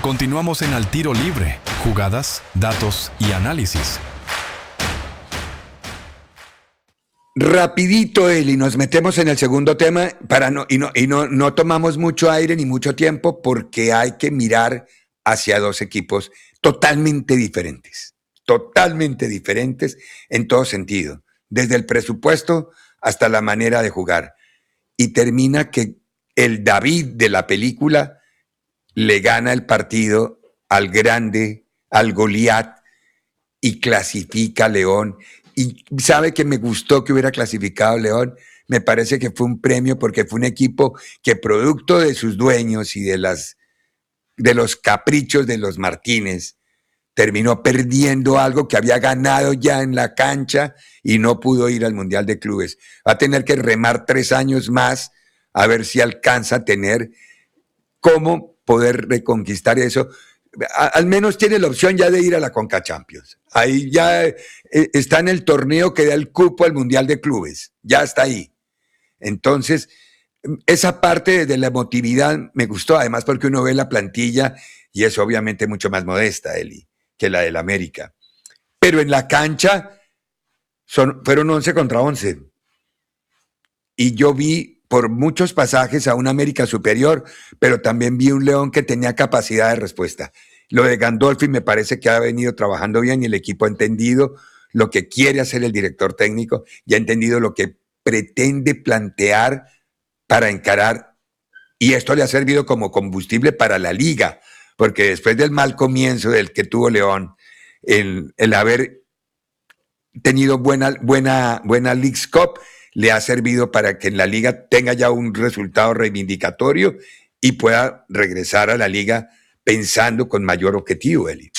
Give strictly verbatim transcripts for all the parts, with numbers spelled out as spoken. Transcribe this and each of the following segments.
Continuamos en Al Tiro Libre, jugadas, datos y análisis. Rapidito, Eli, nos metemos en el segundo tema para no, y, no, y no, no tomamos mucho aire ni mucho tiempo porque hay que mirar hacia dos equipos totalmente diferentes, totalmente diferentes en todo sentido, desde el presupuesto hasta la manera de jugar. Y termina que el David de la película le gana el partido al grande, al Goliat, y clasifica a León. Y sabe que me gustó que hubiera clasificado León. Me parece que fue un premio porque fue un equipo que, producto de sus dueños y de, las, de los caprichos de los Martínez, terminó perdiendo algo que había ganado ya en la cancha y no pudo ir al Mundial de Clubes. Va a tener que remar tres años más a ver si alcanza a tener cómo poder reconquistar eso. A, al menos tiene la opción ya de ir a la Conca Champions. Ahí ya eh, está en el torneo que da el cupo al Mundial de Clubes. Ya está ahí. Entonces, esa parte de la emotividad me gustó, además porque uno ve la plantilla y es obviamente mucho más modesta, Eli, que la del América. Pero en la cancha son, fueron once contra once. Y yo vi por muchos pasajes a un América superior, pero también vi un León que tenía capacidad de respuesta. Lo de Gandolfi me parece que ha venido trabajando bien y el equipo ha entendido lo que quiere hacer el director técnico y ha entendido lo que pretende plantear para encarar, y esto le ha servido como combustible para la liga, porque después del mal comienzo del que tuvo León, el, el haber tenido buena, buena, buena Leagues Cup le ha servido para que en la liga tenga ya un resultado reivindicatorio y pueda regresar a la liga pensando con mayor objetivo, Eli.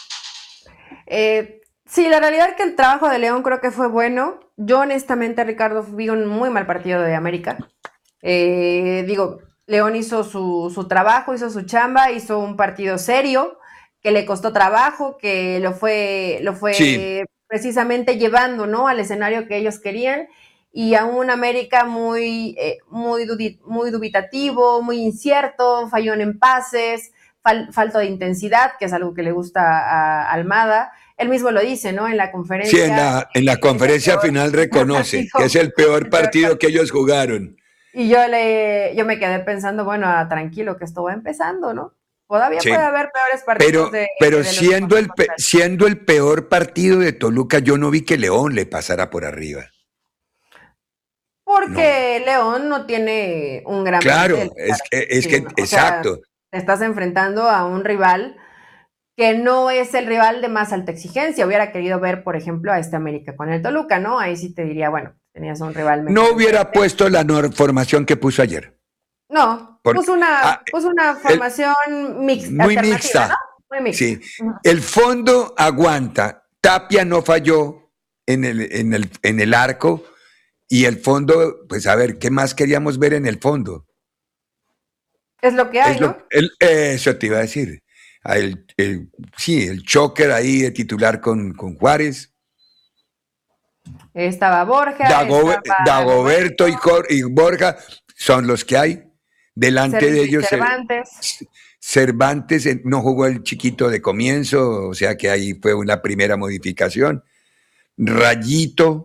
Eh, sí, la realidad es que el trabajo de León creo que fue bueno. Yo honestamente, Ricardo, vi un muy mal partido de América. Eh, digo, León hizo su, su trabajo, hizo su chamba, hizo un partido serio, que le costó trabajo, que lo fue, lo fue sí. precisamente llevando, ¿no?, al escenario que ellos querían, y a un América muy, eh, muy, muy dubitativo, muy incierto, falló en pases, fal, falta de intensidad, que es algo que le gusta a Almada. Él mismo lo dice, ¿no?, en la conferencia. Sí, en la, en la conferencia final reconoce que es el peor partido que ellos jugaron. Y yo, le, yo me quedé pensando, bueno, tranquilo, que esto va empezando, ¿no? Todavía sí. puede haber peores partidos. Pero, de, pero de siendo, el pe, siendo el peor partido de Toluca, yo no vi que León le pasara por arriba. Porque no. León no tiene un gran Claro, plantel, es que, es sí, que ¿no? exacto. O sea, te estás enfrentando a un rival que no es el rival de más alta exigencia. Hubiera querido ver, por ejemplo, a este América con el Toluca, ¿no? Ahí sí te diría, bueno, tenías un rival. No hubiera puesto la formación que puso ayer. No, Porque, puso, una, ah, puso una formación el, mixta. Muy mixta. ¿No? Muy mixta. Sí. Uh-huh. El fondo aguanta. Tapia no falló en el, en el, en el arco. Y el fondo, pues a ver, ¿qué más queríamos ver en el fondo? Es lo que hay, es lo, ¿no? El, eso te iba a decir. El, el, sí, el choker ahí de titular con, con Juárez. Estaba Borja. Dago, estaba Dagoberto y, Cor, y Borja son los que hay. Delante Cervantes, de ellos. Cervantes. Cervantes no jugó el chiquito de comienzo, o sea que ahí fue una primera modificación. Rayito.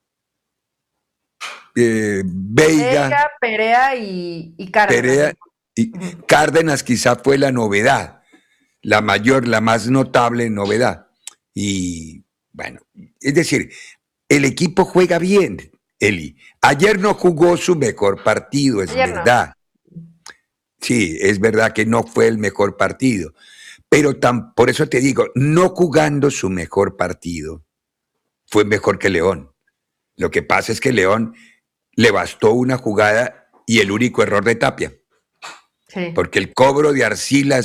Eh, Veiga, Veiga, Perea y, y Cárdenas. Perea y uh-huh. Cárdenas quizá fue la novedad, la mayor, la más notable novedad. Y bueno, es decir, el equipo juega bien, Eli. Ayer no jugó su mejor partido, es Ayer verdad. No. Sí, es verdad que no fue el mejor partido. Pero tan, por eso te digo, no jugando su mejor partido, fue mejor que León. Lo que pasa es que León le bastó una jugada y el único error de Tapia. Sí. Porque el cobro de Arcila